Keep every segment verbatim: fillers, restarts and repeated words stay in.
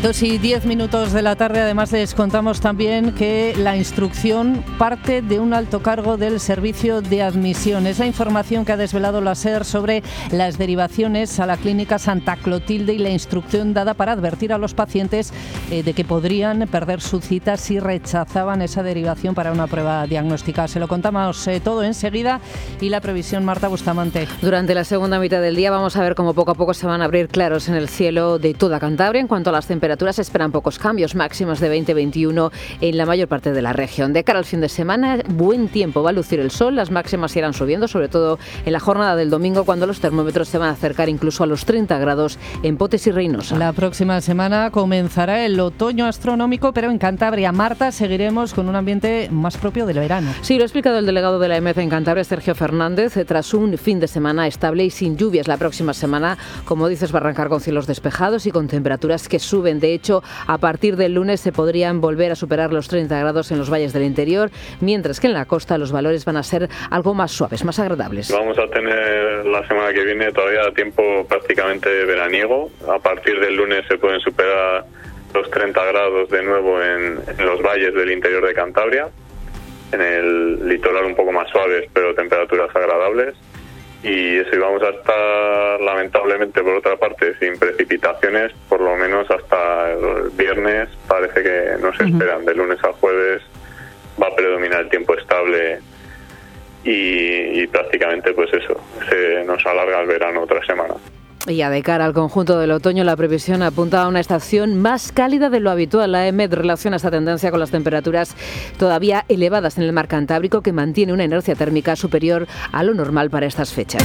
Dos y diez minutos de la tarde. Además les contamos también que la instrucción parte de un alto cargo del Servicio de Admisión. Es la información que ha desvelado la SER sobre las derivaciones a la clínica Santa Clotilde y la instrucción dada para advertir a los pacientes eh, de que podrían perder su cita si rechazaban esa derivación para una prueba diagnóstica. Se lo contamos eh, todo enseguida y la previsión, Marta Bustamante. Durante la segunda mitad del día vamos a ver cómo poco a poco se van a abrir claros en el cielo de toda Cantabria. En cuanto a las temperaturas, se esperan pocos cambios, máximas de veinte a veintiuno en la mayor parte de la región. De cara al fin de semana, buen tiempo, va a lucir el sol, las máximas irán subiendo, sobre todo en la jornada del domingo, cuando los termómetros se van a acercar incluso a los treinta grados en Potes y Reynosa. La próxima semana comenzará el otoño astronómico, pero en Cantabria. Marta, seguiremos con un ambiente más propio del verano. Sí, lo ha explicado el delegado de la E M E F en Cantabria, Sergio Fernández, tras un fin de semana estable y sin lluvias. La próxima semana, como dices, va a arrancar con cielos despejados y con temperaturas que suben. De hecho, a partir del lunes se podrían volver a superar los treinta grados en los valles del interior, mientras que en la costa los valores van a ser algo más suaves, más agradables. Vamos a tener la semana que viene todavía tiempo prácticamente veraniego. A partir del lunes se pueden superar los treinta grados de nuevo en, en los valles del interior de Cantabria. En el litoral un poco más suaves, pero temperaturas agradables. Y eso, y vamos a estar lamentablemente por otra parte sin precipitaciones, por lo menos hasta el viernes parece que no se esperan. De lunes a jueves va a predominar el tiempo estable y, y prácticamente pues eso, se nos alarga el verano otra semana. Y ya de cara al conjunto del otoño, la previsión apunta a una estación más cálida de lo habitual. La E M E D relaciona esta tendencia con las temperaturas todavía elevadas en el mar Cantábrico, que mantiene una inercia térmica superior a lo normal para estas fechas.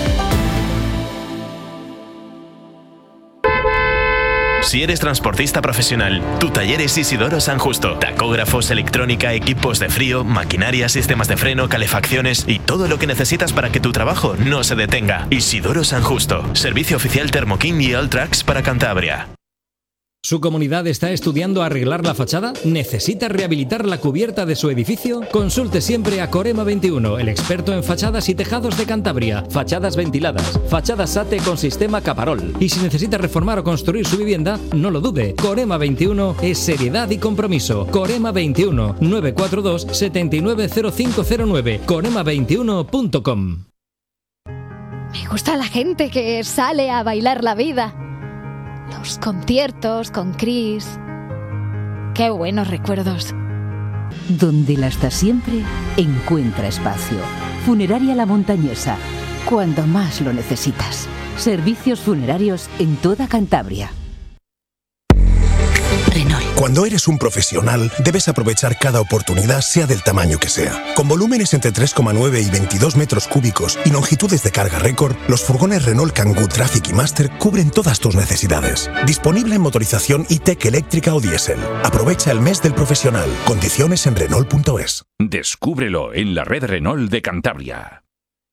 Si eres transportista profesional, tu taller es Isidoro San Justo. Tacógrafos, electrónica, equipos de frío, maquinaria, sistemas de freno, calefacciones y todo lo que necesitas para que tu trabajo no se detenga. Isidoro San Justo. Servicio oficial Thermo King y Alltrax para Cantabria. ¿Su comunidad está estudiando arreglar la fachada? ¿Necesita rehabilitar la cubierta de su edificio? Consulte siempre a Corema veintiuno, el experto en fachadas y tejados de Cantabria. Fachadas ventiladas, fachadas SATE con sistema Caparol. Y si necesita reformar o construir su vivienda, no lo dude. Corema veintiuno es seriedad y compromiso. Corema veintiuno, nueve cuatro dos, siete nueve cero cinco cero nueve. corema veintiuno punto com. Me gusta la gente que sale a bailar la vida. Los conciertos con Chris. Qué buenos recuerdos. Donde la hasta siempre encuentra espacio. Funeraria La Montañesa. Cuando más lo necesitas. Servicios funerarios en toda Cantabria. Renault. Cuando eres un profesional, debes aprovechar cada oportunidad, sea del tamaño que sea. Con volúmenes entre tres coma nueve y veintidós metros cúbicos y longitudes de carga récord, los furgones Renault Kangoo Traffic y Master cubren todas tus necesidades. Disponible en motorización E-Tech eléctrica o diésel. Aprovecha el mes del profesional. Condiciones en Renault punto es. Descúbrelo en la red Renault de Cantabria.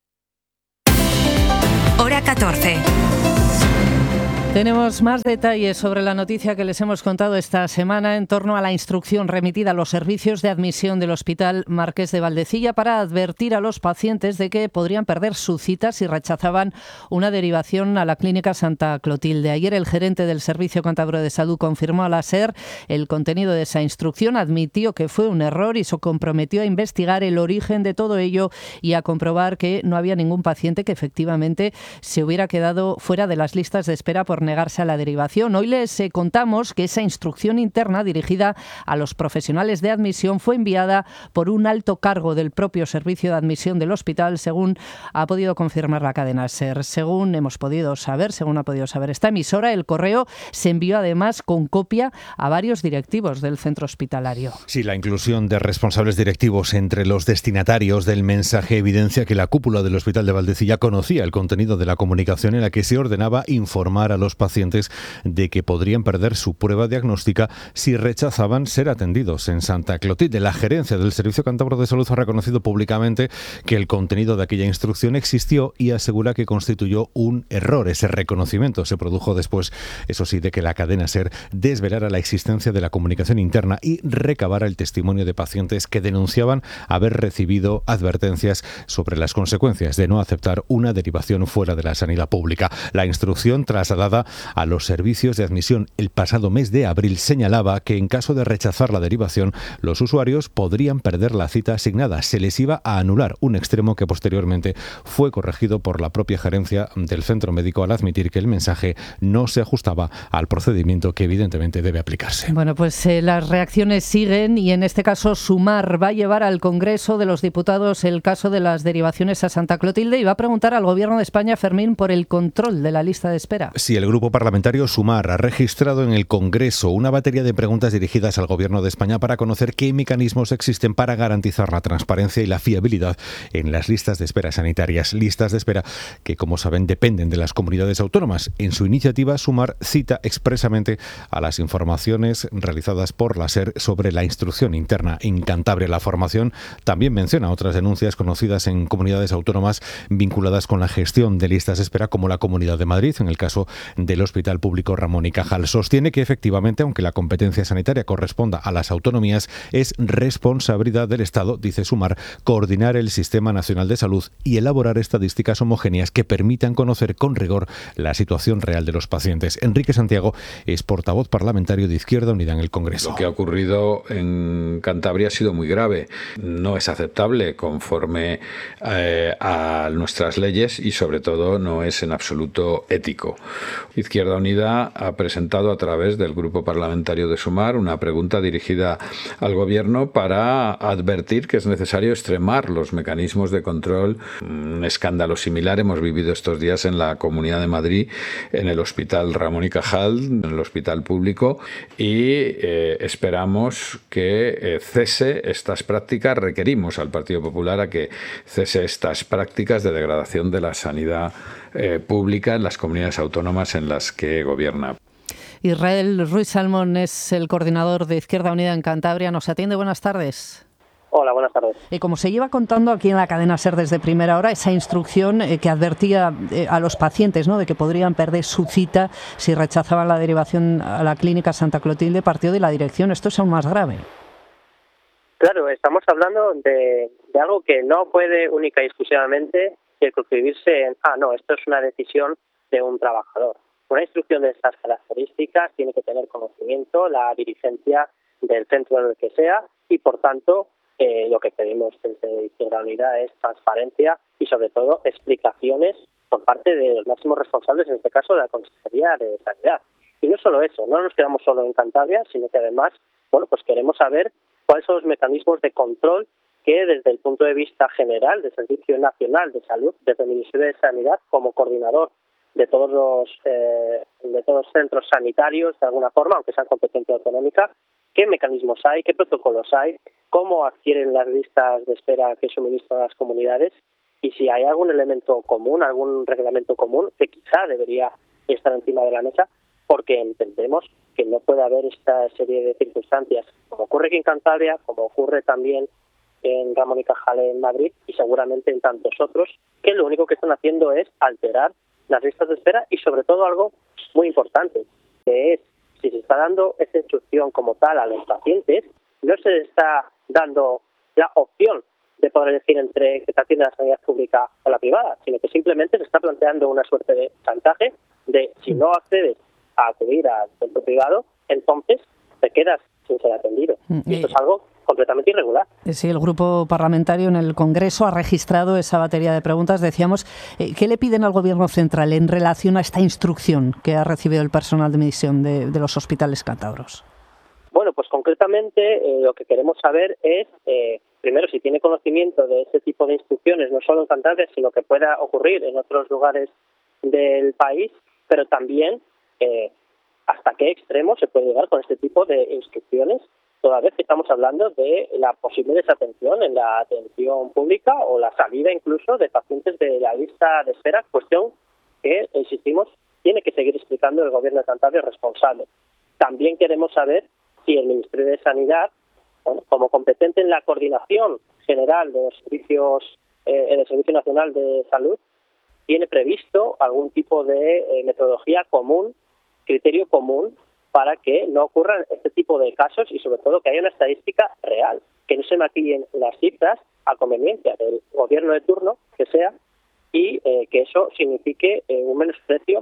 Hora catorce. Tenemos más detalles sobre la noticia que les hemos contado esta semana en torno a la instrucción remitida a los servicios de admisión del Hospital Marqués de Valdecilla para advertir a los pacientes de que podrían perder su cita si rechazaban una derivación a la clínica Santa Clotilde. Ayer el gerente del Servicio Cántabro de Salud confirmó a la SER el contenido de esa instrucción, admitió que fue un error y se comprometió a investigar el origen de todo ello y a comprobar que no había ningún paciente que efectivamente se hubiera quedado fuera de las listas de espera por negarse a la derivación. Hoy les eh, contamos que esa instrucción interna dirigida a los profesionales de admisión fue enviada por un alto cargo del propio servicio de admisión del hospital, según ha podido confirmar la cadena SER. Según hemos podido saber, según ha podido saber esta emisora, el correo se envió además con copia a varios directivos del centro hospitalario. Sí, la inclusión de responsables directivos entre los destinatarios del mensaje evidencia que la cúpula del Hospital de Valdecilla conocía el contenido de la comunicación en la que se ordenaba informar a los pacientes de que podrían perder su prueba diagnóstica si rechazaban ser atendidos en Santa Clotilde. La gerencia del Servicio Cántabro de Salud ha reconocido públicamente que el contenido de aquella instrucción existió y asegura que constituyó un error. Ese reconocimiento se produjo después, eso sí, de que la cadena SER desvelara la existencia de la comunicación interna y recabara el testimonio de pacientes que denunciaban haber recibido advertencias sobre las consecuencias de no aceptar una derivación fuera de la sanidad pública. La instrucción trasladada enviada a los servicios de admisión el pasado mes de abril señalaba que en caso de rechazar la derivación, los usuarios podrían perder la cita asignada. Se les iba a anular, un extremo que posteriormente fue corregido por la propia gerencia del centro médico al admitir que el mensaje no se ajustaba al procedimiento que evidentemente debe aplicarse. Bueno, pues eh, las reacciones siguen y en este caso Sumar va a llevar al Congreso de los Diputados el caso de las derivaciones a Santa Clotilde y va a preguntar al Gobierno de España, Fermín, por el control de la lista de espera. Sí, el grupo parlamentario Sumar ha registrado en el Congreso una batería de preguntas dirigidas al Gobierno de España para conocer qué mecanismos existen para garantizar la transparencia y la fiabilidad en las listas de espera sanitarias. Listas de espera que, como saben, dependen de las comunidades autónomas. En su iniciativa, Sumar cita expresamente a las informaciones realizadas por la SER sobre la instrucción interna en Cantabria. La formación también menciona otras denuncias conocidas en comunidades autónomas vinculadas con la gestión de listas de espera, como la Comunidad de Madrid, en el caso del Hospital Público Ramón y Cajal. Sostiene que efectivamente, aunque la competencia sanitaria corresponda a las autonomías, es responsabilidad del Estado, dice Sumar, coordinar el Sistema Nacional de Salud y elaborar estadísticas homogéneas que permitan conocer con rigor la situación real de los pacientes. Enrique Santiago es portavoz parlamentario de Izquierda Unida en el Congreso. Lo que ha ocurrido en Cantabria ha sido muy grave. No es aceptable conforme eh, a nuestras leyes y sobre todo no es en absoluto ético. Izquierda Unida ha presentado a través del grupo parlamentario de Sumar una pregunta dirigida al Gobierno para advertir que es necesario extremar los mecanismos de control. Un escándalo similar hemos vivido estos días en la Comunidad de Madrid, en el Hospital Ramón y Cajal, en el Hospital Público, y eh, esperamos que eh, cese estas prácticas. Requerimos al Partido Popular a que cese estas prácticas de degradación de la sanidad eh, pública en las comunidades autónomas en las que gobierna. Israel Ruiz Salmón es el coordinador de Izquierda Unida en Cantabria. Nos atiende. Buenas tardes. Hola, buenas tardes. Y como se lleva contando aquí en la cadena SER desde primera hora, esa instrucción eh, que advertía eh, a los pacientes, ¿no?, de que podrían perder su cita si rechazaban la derivación a la clínica Santa Clotilde, partió de la dirección. Esto es aún más grave. Claro, estamos hablando de, de algo que no puede única y exclusivamente circunscribirse en, ah, no, esto es una decisión de un trabajador. Una instrucción de estas características tiene que tener conocimiento la dirigencia del centro en el que sea y, por tanto, Eh, lo que pedimos desde Izquierda Unida es transparencia y, sobre todo, explicaciones por parte de los máximos responsables, en este caso de la Consejería de Sanidad. Y no solo eso, no nos quedamos solo en Cantabria, sino que además, bueno, pues queremos saber cuáles son los mecanismos de control que, desde el punto de vista general del Servicio Nacional de Salud, desde el Ministerio de Sanidad, como coordinador de todos los eh, de todos los centros sanitarios, de alguna forma, aunque sean competencia autonómica, qué mecanismos hay, qué protocolos hay, cómo adquieren las listas de espera que suministran las comunidades y si hay algún elemento común, algún reglamento común que quizá debería estar encima de la mesa, porque entendemos que no puede haber esta serie de circunstancias, como ocurre aquí en Cantabria, como ocurre también en Ramón y Cajal en Madrid y seguramente en tantos otros, que lo único que están haciendo es alterar las listas de espera y, sobre todo, algo muy importante, que es, si se está dando esa instrucción como tal a los pacientes, no se les está dando la opción de poder elegir entre que te atiende la sanidad pública o la privada, sino que simplemente se está planteando una suerte de chantaje de, si no accedes a acudir al centro privado, entonces te quedas sin ser atendido. Y esto es algo completamente irregular. Sí, el grupo parlamentario en el Congreso ha registrado esa batería de preguntas. Decíamos, eh, ¿qué le piden al Gobierno central en relación a esta instrucción que ha recibido el personal de medición de, de los hospitales cántabros? Bueno, pues concretamente eh, lo que queremos saber es, eh, primero, si tiene conocimiento de ese tipo de instrucciones, no solo en Cantabria, sino que pueda ocurrir en otros lugares del país, pero también eh, hasta qué extremo se puede llegar con este tipo de instrucciones, toda vez que estamos hablando de la posible desatención en la atención pública o la salida incluso de pacientes de la lista de espera, cuestión que, insistimos, tiene que seguir explicando el Gobierno de Cantabria responsable. También queremos saber si el Ministerio de Sanidad, bueno, como competente en la coordinación general de los servicios, eh, en el Servicio Nacional de Salud, tiene previsto algún tipo de eh, metodología común, criterio común, para que no ocurran este tipo de casos y, sobre todo, que haya una estadística real, que no se maquillen las cifras a conveniencia del gobierno de turno, que sea, y eh, que eso signifique eh, un menosprecio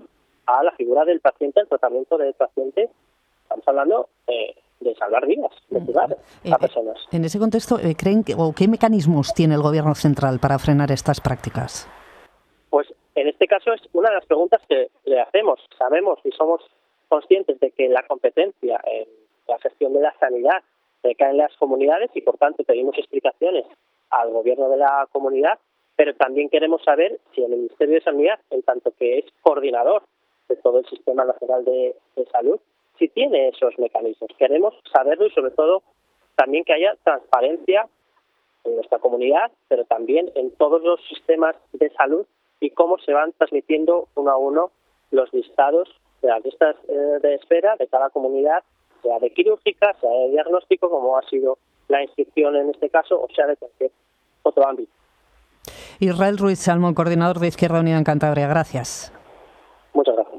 a la figura del paciente, el tratamiento del paciente. Estamos hablando eh, de salvar vidas, de curar eh, a personas. En ese contexto, eh, ¿creen que, o qué mecanismos tiene el Gobierno central para frenar estas prácticas? Pues en este caso es una de las preguntas que le hacemos. Sabemos y somos conscientes de que la competencia en la gestión de la sanidad recae en las comunidades y, por tanto, pedimos explicaciones al Gobierno de la comunidad, pero también queremos saber si el Ministerio de Sanidad, en tanto que es coordinador de todo el Sistema Nacional de, de Salud, si tiene esos mecanismos. Queremos saberlo y, sobre todo, también que haya transparencia en nuestra comunidad, pero también en todos los sistemas de salud y cómo se van transmitiendo uno a uno los listados de las listas eh, de espera de cada comunidad, sea de quirúrgica, sea de diagnóstico, como ha sido la inscripción en este caso, o sea de cualquier otro ámbito. Israel Ruiz Salmón, coordinador de Izquierda Unida en Cantabria. Gracias. Muchas gracias.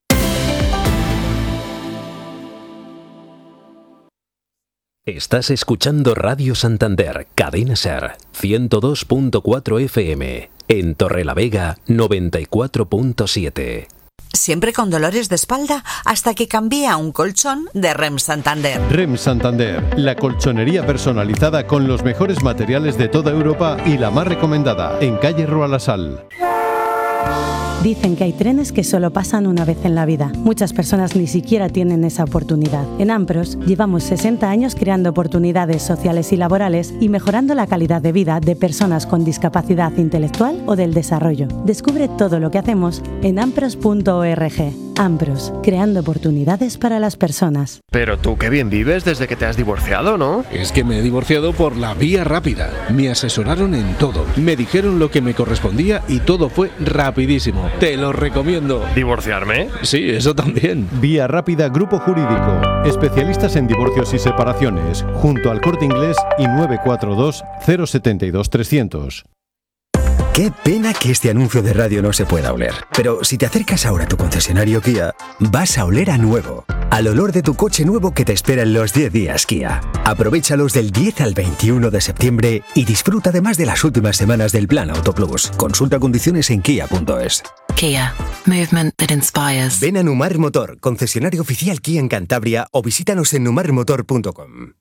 Estás escuchando Radio Santander, Cadena SER, ciento dos punto cuatro F M, en Torrelavega, noventa y cuatro punto siete. Siempre con dolores de espalda hasta que cambié a un colchón de REM Santander. REM Santander, la colchonería personalizada con los mejores materiales de toda Europa y la más recomendada, en calle Roalasal. Dicen que hay trenes que solo pasan una vez en la vida. Muchas personas ni siquiera tienen esa oportunidad. En Ampros llevamos sesenta años creando oportunidades sociales y laborales y mejorando la calidad de vida de personas con discapacidad intelectual o del desarrollo. Descubre todo lo que hacemos en ampros punto org. Ampros, creando oportunidades para las personas. Pero tú qué bien vives desde que te has divorciado, ¿no? Es que me he divorciado por la vía rápida. Me asesoraron en todo. Me dijeron lo que me correspondía y todo fue rapidísimo. Te lo recomiendo. ¿Divorciarme? Sí, eso también. Vía Rápida Grupo Jurídico. Especialistas en divorcios y separaciones. Junto al Corte Inglés y nueve cuatro dos, cero siete dos, trescientos. Qué pena que este anuncio de radio no se pueda oler. Pero si te acercas ahora a tu concesionario Kia, vas a oler a nuevo. Al olor de tu coche nuevo que te espera en los diez días Kia. Aprovéchalos del diez al veintiuno de septiembre y disfruta además de las últimas semanas del Plan Auto Plus. Consulta condiciones en kia punto es. Kia. Movement that inspires. Ven a Numar Motor, concesionario oficial Kia en Cantabria, o visítanos en numar motor punto com.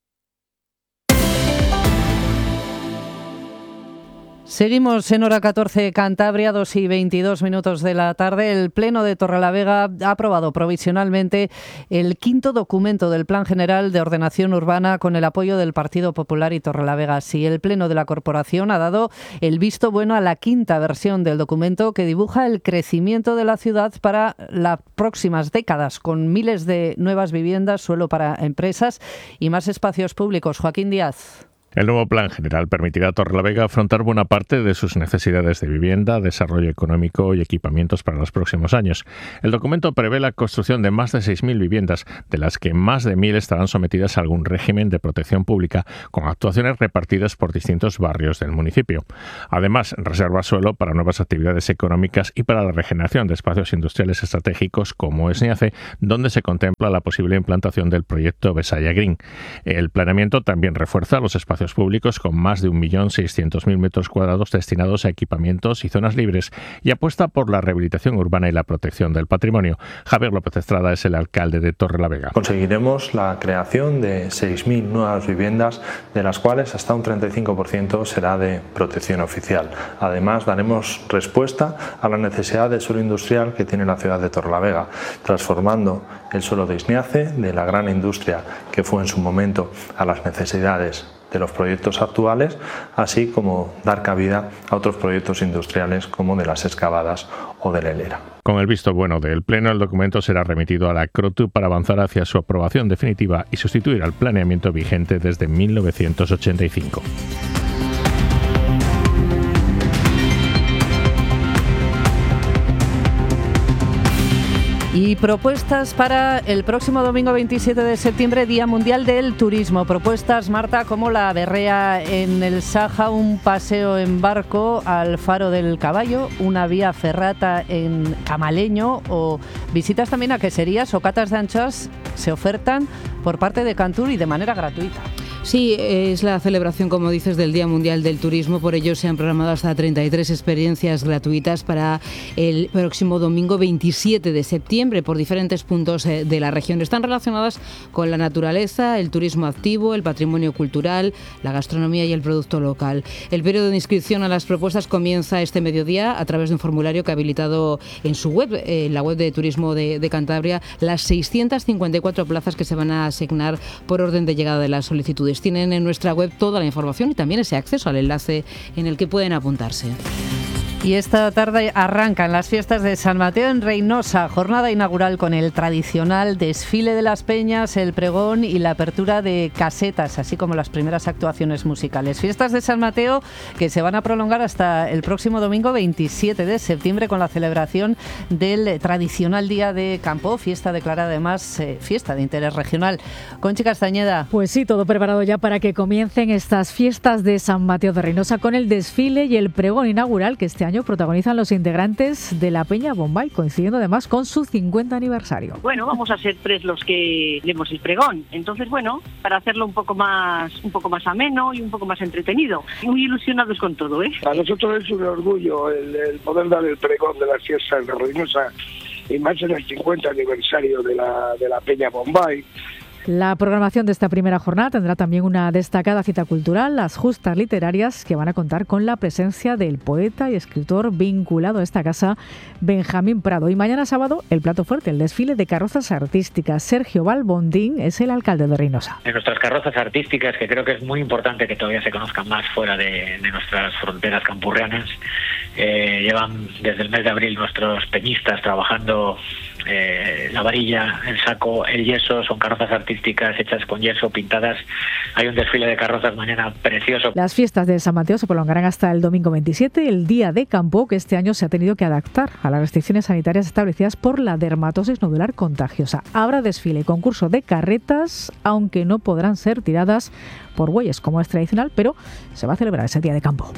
Seguimos en hora catorce, Cantabria, dos y veintidós minutos de la tarde. El Pleno de Torrelavega ha aprobado provisionalmente el quinto documento del Plan General de Ordenación Urbana con el apoyo del Partido Popular y Torrelavega. Sí, el Pleno de la Corporación ha dado el visto bueno a la quinta versión del documento que dibuja el crecimiento de la ciudad para las próximas décadas, con miles de nuevas viviendas, suelo para empresas y más espacios públicos. Joaquín Díaz. El nuevo Plan General permitirá a Torrelavega afrontar buena parte de sus necesidades de vivienda, desarrollo económico y equipamientos para los próximos años. El documento prevé la construcción de más de seis mil viviendas, de las que más de mil estarán sometidas a algún régimen de protección pública, con actuaciones repartidas por distintos barrios del municipio. Además, reserva suelo para nuevas actividades económicas y para la regeneración de espacios industriales estratégicos como Esniace, donde se contempla la posible implantación del proyecto Besaya Green. El planeamiento también refuerza los espacios públicos con más de un millón seiscientos mil metros cuadrados destinados a equipamientos y zonas libres y apuesta por la rehabilitación urbana y la protección del patrimonio. Javier López Estrada es el alcalde de Torrelavega. Conseguiremos la creación de seis mil nuevas viviendas, de las cuales hasta un treinta y cinco por ciento será de protección oficial. Además, daremos respuesta a la necesidad de suelo industrial que tiene la ciudad de Torrelavega, transformando el suelo de Esniace, de la gran industria que fue en su momento, a las necesidades de los proyectos actuales, así como dar cabida a otros proyectos industriales como de las excavadas o de la hilera. Con el visto bueno del Pleno, el documento será remitido a la CROTU para avanzar hacia su aprobación definitiva y sustituir al planeamiento vigente desde mil novecientos ochenta y cinco. Y propuestas para el próximo domingo veintisiete de septiembre, Día Mundial del Turismo. Propuestas, Marta, como la berrea en el Saja, un paseo en barco al Faro del Caballo, una vía ferrata en Camaleño o visitas también a queserías o catas de anchoas se ofertan por parte de Cantur y de manera gratuita. Sí, es la celebración, como dices, del Día Mundial del Turismo. Por ello se han programado hasta treinta y tres experiencias gratuitas para el próximo domingo veintisiete de septiembre por diferentes puntos de la región. Están relacionadas con la naturaleza, el turismo activo, el patrimonio cultural, la gastronomía y el producto local. El periodo de inscripción a las propuestas comienza este mediodía a través de un formulario que ha habilitado en su web, en la web de Turismo de, de Cantabria, las seiscientas cincuenta y cuatro plazas que se van a asignar por orden de llegada de las solicitudes. Tienen en nuestra web toda la información y también ese acceso al enlace en el que pueden apuntarse. Y esta tarde arrancan las fiestas de San Mateo en Reinosa, jornada inaugural con el tradicional desfile de las peñas, el pregón y la apertura de casetas, así como las primeras actuaciones musicales. Fiestas de San Mateo que se van a prolongar hasta el próximo domingo veintisiete de septiembre con la celebración del tradicional Día de Campo, fiesta declarada además eh, fiesta de interés regional. Conchi Castañeda. Pues sí, todo preparado ya para que comiencen estas fiestas de San Mateo de Reinosa con el desfile y el pregón inaugural que este año año protagonizan los integrantes de la Peña Bombay, coincidiendo además con su cincuenta aniversario. Bueno, vamos a ser tres los que demos el pregón. Entonces, bueno, para hacerlo un poco más un poco más ameno y un poco más entretenido. Muy ilusionados con todo, ¿eh? Para nosotros es un orgullo el, el poder dar el pregón de las fiestas de Reinosa y más en el cincuenta aniversario de la, de la Peña Bombay. La programación de esta primera jornada tendrá también una destacada cita cultural, las justas literarias, que van a contar con la presencia del poeta y escritor vinculado a esta casa, Benjamín Prado. Y mañana sábado, el plato fuerte, el desfile de carrozas artísticas. Sergio Balbondín es el alcalde de Reinosa. En nuestras carrozas artísticas, que creo que es muy importante que todavía se conozcan más fuera de, de nuestras fronteras campurrianas, eh, llevan desde el mes de abril nuestros peñistas trabajando eh, la varilla, el saco, el yeso. Son carrozas artísticas hechas con yeso, pintadas. Hay un desfile de carrozas mañana precioso. Las fiestas de San Mateo se prolongarán hasta el domingo veintisiete, el día de campo, que este año se ha tenido que adaptar a las restricciones sanitarias establecidas por la dermatosis nodular contagiosa. Habrá desfile y concurso de carretas, aunque no podrán ser tiradas por bueyes como es tradicional, pero se va a celebrar ese día de campo.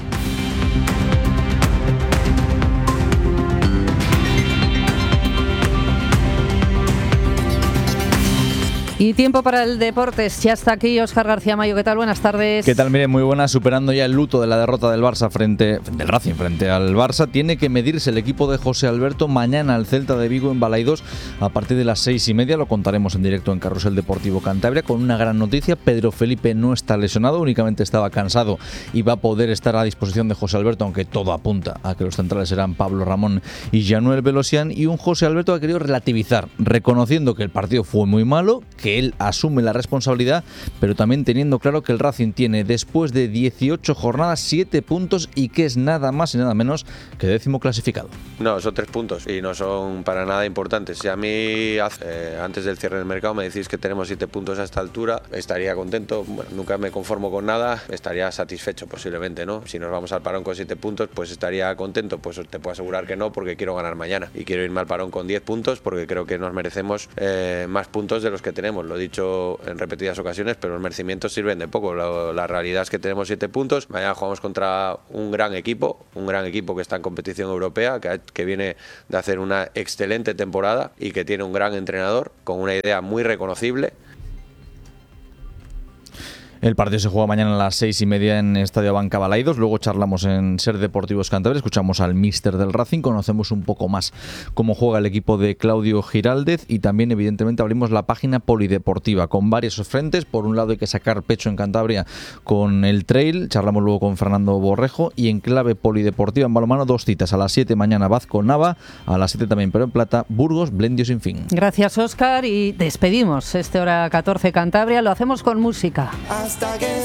Y tiempo para el deportes. Ya está aquí Óscar García Mayo. ¿Qué tal? Buenas tardes. ¿Qué tal? Mire, muy buena. Superando ya el luto de la derrota del Barça frente del Racing frente al Barça, tiene que medirse el equipo de José Alberto mañana al Celta de Vigo en Balaidos a partir de las seis y media. Lo contaremos en directo en Carrusel Deportivo Cantabria con una gran noticia. Pedro Felipe no está lesionado, únicamente estaba cansado y va a poder estar a disposición de José Alberto, aunque todo apunta a que los centrales serán Pablo Ramón y Januel Velosian. Y un José Alberto que ha querido relativizar, reconociendo que el partido fue muy malo, que él asume la responsabilidad, pero también teniendo claro que el Racing tiene, después de dieciocho jornadas, siete puntos y que es nada más y nada menos que décimo clasificado. No, son tres puntos y no son para nada importantes. Si a mí, eh, antes del cierre del mercado, me decís que tenemos siete puntos a esta altura, estaría contento. Bueno, nunca me conformo con nada, estaría satisfecho posiblemente, ¿no? Si nos vamos al parón con siete puntos, pues estaría contento. Pues te puedo asegurar que no, porque quiero ganar mañana y quiero irme al parón con diez puntos, porque creo que nos merecemos eh, más puntos de los que tenemos. Lo he dicho en repetidas ocasiones, pero los merecimientos sirven de poco. La, la realidad es que tenemos siete puntos. Mañana jugamos contra un gran equipo, un gran equipo que está en competición europea, que, que viene de hacer una excelente temporada y que tiene un gran entrenador con una idea muy reconocible. El partido se juega mañana a las seis y media en Estadio Abanca Balaidos. Luego charlamos en Ser Deportivos Cantabria, escuchamos al míster del Racing, conocemos un poco más cómo juega el equipo de Claudio Giraldez y también, evidentemente, abrimos la página polideportiva con varios frentes. Por un lado, hay que sacar pecho en Cantabria con el trail. Charlamos luego con Fernando Borrejo y en clave polideportiva en balonmano, dos citas. A las siete mañana Vazco Nava, a las siete también, pero en plata, Burgos Blendio Sin Fin. Gracias, Óscar, y despedimos este hora catorce Cantabria. Lo hacemos con música. Hasta que